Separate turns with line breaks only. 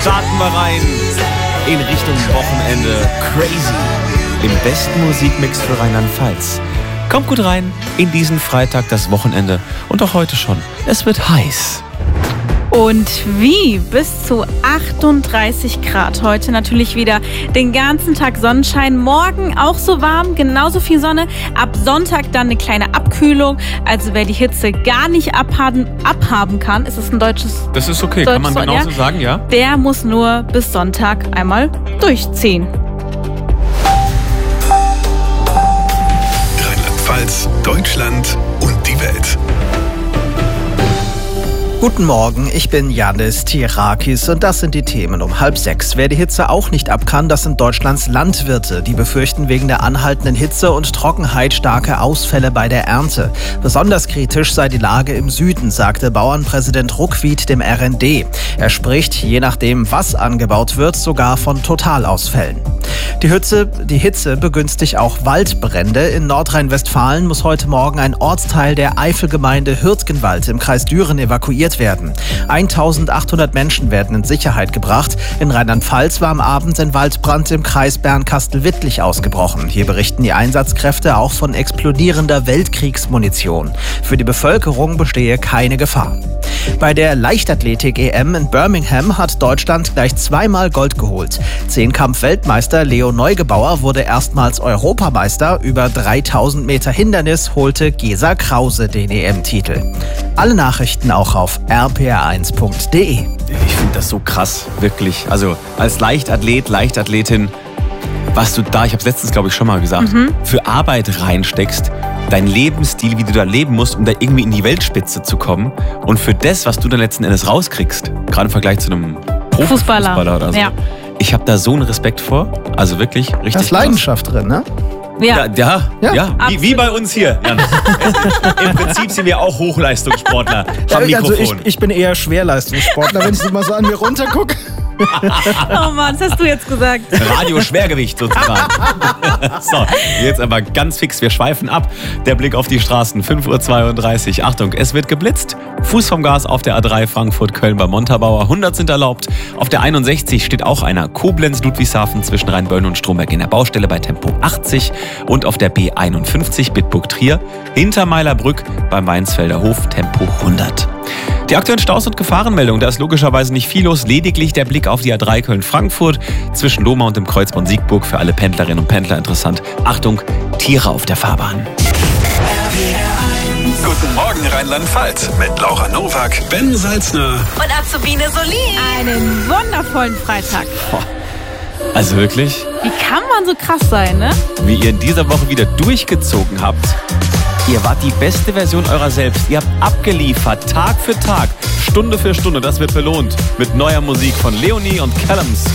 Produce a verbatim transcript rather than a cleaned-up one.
Starten wir rein in Richtung Wochenende. Crazy. Im besten Musikmix für Rheinland-Pfalz. Kommt gut rein in diesen Freitag, das Wochenende. Und auch heute schon. Es wird heiß.
Und wie? Bis zu achtunddreißig Grad. Heute natürlich wieder den ganzen Tag Sonnenschein. Morgen auch so warm, genauso viel Sonne. Ab Sonntag dann eine kleine Abkühlung. Also wer die Hitze gar nicht abhaben, abhaben kann, ist es ein deutsches...
Das ist okay,
deutsches
kann man genauso
ja?
sagen, ja?
Der muss nur bis Sonntag einmal durchziehen.
Rheinland-Pfalz, Deutschland und die Welt.
Guten Morgen, ich bin Yannis Tirakis und das sind die Themen um halb sechs. Wer die Hitze auch nicht ab kann, das sind Deutschlands Landwirte. Die befürchten wegen der anhaltenden Hitze und Trockenheit starke Ausfälle bei der Ernte. Besonders kritisch sei die Lage im Süden, sagte Bauernpräsident Ruckwied dem R N D. Er spricht, je nachdem was angebaut wird, sogar von Totalausfällen. Die Hitze, die Hitze begünstigt auch Waldbrände. In Nordrhein-Westfalen muss heute Morgen ein Ortsteil der Eifelgemeinde Hürtgenwald im Kreis Düren evakuiert werden. eintausendachthundert Menschen werden in Sicherheit gebracht. In Rheinland-Pfalz war am Abend ein Waldbrand im Kreis Bernkastel-Wittlich ausgebrochen. Hier berichten die Einsatzkräfte auch von explodierender Weltkriegsmunition. Für die Bevölkerung bestehe keine Gefahr. Bei der Leichtathletik-E M in Birmingham hat Deutschland gleich zweimal Gold geholt. Zehnkampf-Weltmeister Leo Neugebauer wurde erstmals Europameister. Über dreitausend Meter Hindernis holte Gesa Krause den E M-Titel. Alle Nachrichten auch auf r p r eins punkt d e.
Ich finde das so krass, wirklich. Also als Leichtathlet, Leichtathletin, was du da, ich habe es letztens glaube ich schon mal gesagt, mhm. für Arbeit reinsteckst, dein Lebensstil, wie du da leben musst, um da irgendwie in die Weltspitze zu kommen und für das, was du dann letzten Endes rauskriegst, gerade im Vergleich zu einem Profifußballer Fußballer oder so. Ja. Ich habe da so einen Respekt vor, also wirklich richtig.
Da ist Leidenschaft drin, ne?
Ja, ja, ja, ja. Wie, wie bei uns hier. Jan. Im Prinzip sind wir auch Hochleistungssportler. Am Mikrofon.
Also ich, ich bin eher Schwerleistungssportler, wenn ich mal so an mir runtergucke.
Oh Mann, das hast du jetzt gesagt.
Radio-Schwergewicht sozusagen. So, jetzt aber ganz fix, wir schweifen ab. Der Blick auf die Straßen, fünf Uhr zweiunddreißig. Achtung, es wird geblitzt. Fuß vom Gas auf der A drei Frankfurt-Köln bei Montabaur. hundert sind erlaubt. Auf der einundsechzig steht auch einer. Koblenz-Ludwigshafen zwischen Rheinböllen und Stromberg in der Baustelle bei Tempo achtzig. Und auf der B einundfünfzig Bitburg-Trier hinter Meilerbrück beim Weinsfelder Hof Tempo hundert. Die aktuellen Staus und Gefahrenmeldungen, da ist logischerweise nicht viel los, lediglich der Blick auf die A drei Köln-Frankfurt zwischen Lohmar und dem Kreuzborn Siegburg für alle Pendlerinnen und Pendler interessant. Achtung, Tiere auf der Fahrbahn.
Guten Morgen Rheinland-Pfalz mit Laura Nowak, Ben Salzner
und Azubine Solin.
Einen wundervollen Freitag.
Also wirklich?
Wie kann man so krass sein, ne?
Wie ihr in dieser Woche wieder durchgezogen habt. Ihr wart die beste Version eurer selbst. Ihr habt abgeliefert, Tag für Tag, Stunde für Stunde. Das wird belohnt mit neuer Musik von Leonie und Callums.